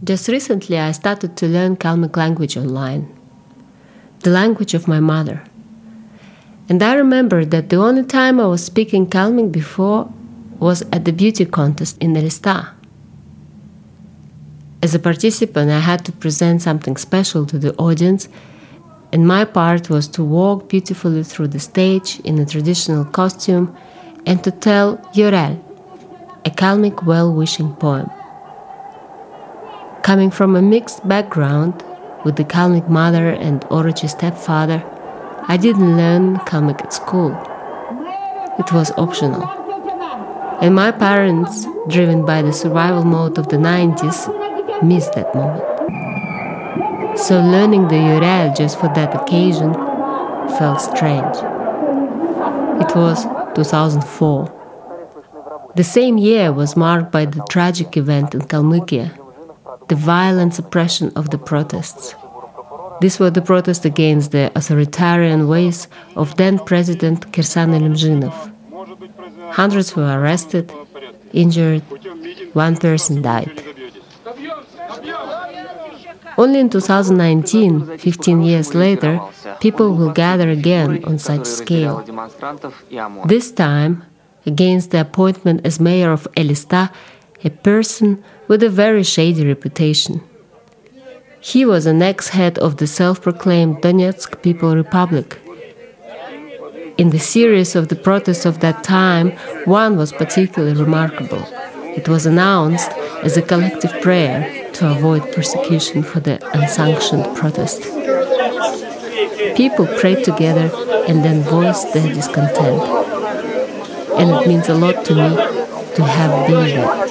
Just recently, I started to learn Kalmyk language online, the language of my mother. And I remember that the only time I was speaking Kalmyk before was at the beauty contest in Elista. As a participant, I had to present something special to the audience, and my part was to walk beautifully through the stage in a traditional costume and to tell Yorel, a Kalmyk well-wishing poem. Coming from a mixed background with the Kalmyk mother and Orochi stepfather, I didn't learn Kalmyk at school. It was optional. And my parents, driven by the survival mode of the 90s, missed that moment. So learning the Yorel just for that occasion felt strange. It was 2004. The same year was marked by the tragic event in Kalmykia, the violent suppression of the protests. These were the protests against the authoritarian ways of then-President Kirsan Alimzhinov. Hundreds were arrested, injured, one person died. Only in 2019, 15 years later, people will gather again on such scale. This time, against the appointment as mayor of Elista, a person with a very shady reputation. He was an ex-head of the self-proclaimed Donetsk People Republic. In the series of the protests of that time, one was particularly remarkable. It was announced as a collective prayer to avoid persecution for the unsanctioned protest. People prayed together and then voiced their discontent. And it means a lot to me to have been there.